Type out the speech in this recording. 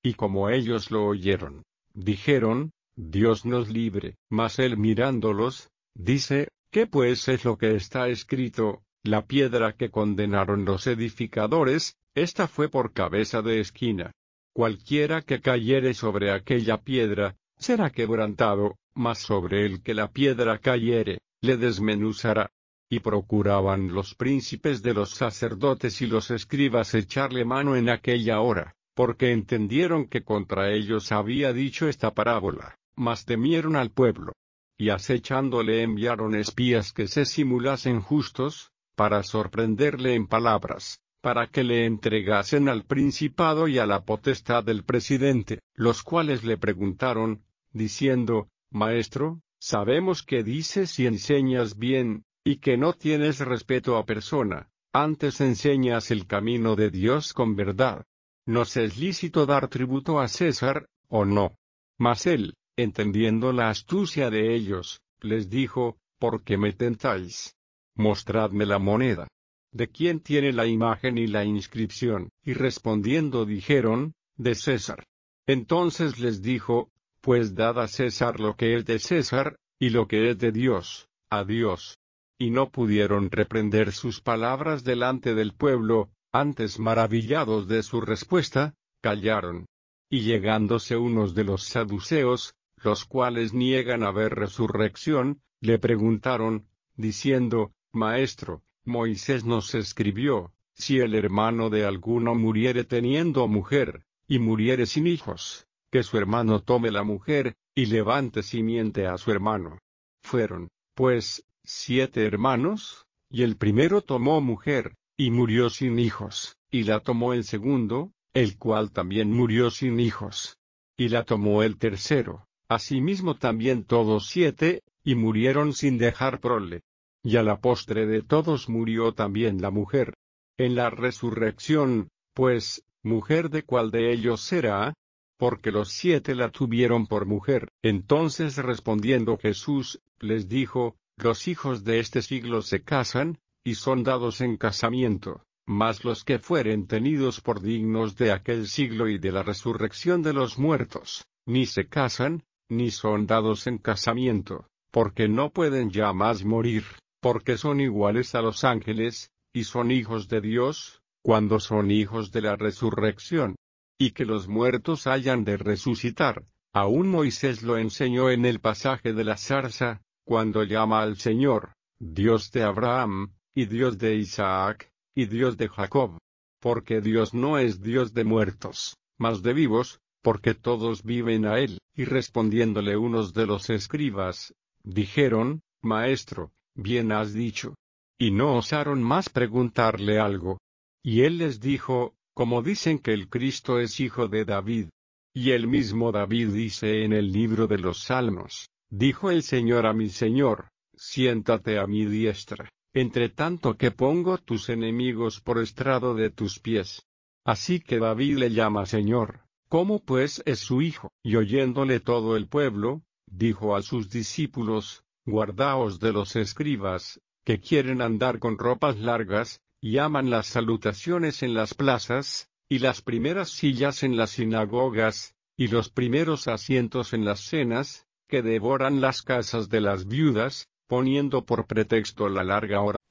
Y como ellos lo oyeron, dijeron, Dios nos libre. Mas él mirándolos, dice, ¿qué pues es lo que está escrito? La piedra que condenaron los edificadores, esta fue por cabeza de esquina. Cualquiera que cayere sobre aquella piedra, será quebrantado, mas sobre el que la piedra cayere, le desmenuzará. Y procuraban los príncipes de los sacerdotes y los escribas echarle mano en aquella hora, porque entendieron que contra ellos había dicho esta parábola, mas temieron al pueblo. Y acechándole enviaron espías que se simulasen justos, para sorprenderle en palabras, para que le entregasen al principado y a la potestad del presidente, los cuales le preguntaron, diciendo, Maestro, sabemos que dices y enseñas bien, y que no tienes respeto a persona, antes enseñas el camino de Dios con verdad. ¿Nos es lícito dar tributo a César, o no? Mas él, entendiendo la astucia de ellos, les dijo, ¿por qué me tentáis? Mostradme la moneda. ¿De quién tiene la imagen y la inscripción? Y respondiendo dijeron, de César. Entonces les dijo, pues dad a César lo que es de César, y lo que es de Dios, a Dios. Y no pudieron reprender sus palabras delante del pueblo, antes maravillados de su respuesta, callaron. Y llegándose unos de los saduceos, los cuales niegan haber resurrección, le preguntaron, diciendo, Maestro, Moisés nos escribió, si el hermano de alguno muriere teniendo mujer, y muriere sin hijos, que su hermano tome la mujer, y levante simiente a su hermano. Fueron, pues, 7 hermanos, y el primero tomó mujer, y murió sin hijos, y la tomó el segundo, el cual también murió sin hijos. Y la tomó el tercero, asimismo también todos 7, y murieron sin dejar prole. Y a la postre de todos murió también la mujer. En la resurrección, pues, ¿mujer de cuál de ellos será? Porque los 7 la tuvieron por mujer. Entonces respondiendo Jesús, les dijo, los hijos de este siglo se casan, y son dados en casamiento, mas los que fueren tenidos por dignos de aquel siglo y de la resurrección de los muertos, ni se casan, ni son dados en casamiento, porque no pueden ya más morir, porque son iguales a los ángeles, y son hijos de Dios, cuando son hijos de la resurrección. Y que los muertos hayan de resucitar, aún Moisés lo enseñó en el pasaje de la zarza, cuando llama al Señor, Dios de Abraham, y Dios de Isaac, y Dios de Jacob. Porque Dios no es Dios de muertos, mas de vivos, porque todos viven a él. Y respondiéndole unos de los escribas, dijeron, Maestro, bien has dicho. Y no osaron más preguntarle algo. Y él les dijo, como dicen que el Cristo es hijo de David. Y el mismo David dice en el libro de los Salmos, dijo el Señor a mi Señor, siéntate a mi diestra, entre tanto que pongo tus enemigos por estrado de tus pies. Así que David le llama Señor, ¿cómo pues es su hijo? Y oyéndole todo el pueblo, dijo a sus discípulos, guardaos de los escribas, que quieren andar con ropas largas, y aman las salutaciones en las plazas, y las primeras sillas en las sinagogas, y los primeros asientos en las cenas, que devoran las casas de las viudas, poniendo por pretexto la larga hora